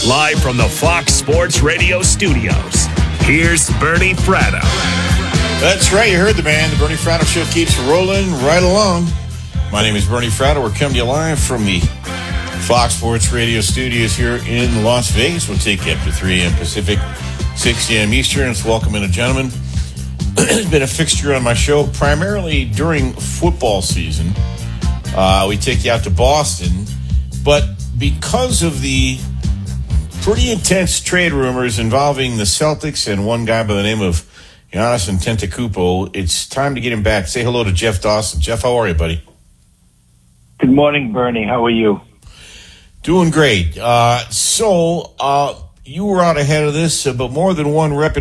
Live from the Fox Sports Radio studios, here's Bernie Fratto. That's right, you heard the man. The Bernie Fratto Show keeps rolling right along. My name is Bernie Fratto. We're coming to you live from the Fox Sports Radio studios here in Las Vegas. We'll take you up to 3 a.m. Pacific, 6 a.m. Eastern. It's welcome in a gentleman. It's been a fixture on my show primarily during football season. We take you out to Boston, but because of the pretty intense trade rumors involving the Celtics and one guy by the name of Giannis Antetokounmpo, it's time to get him back. Say hello to Jeff Dawson. Jeff, how are you, buddy? Good morning, Bernie. How are you? Doing great. So you were out ahead of this, but more than one reputable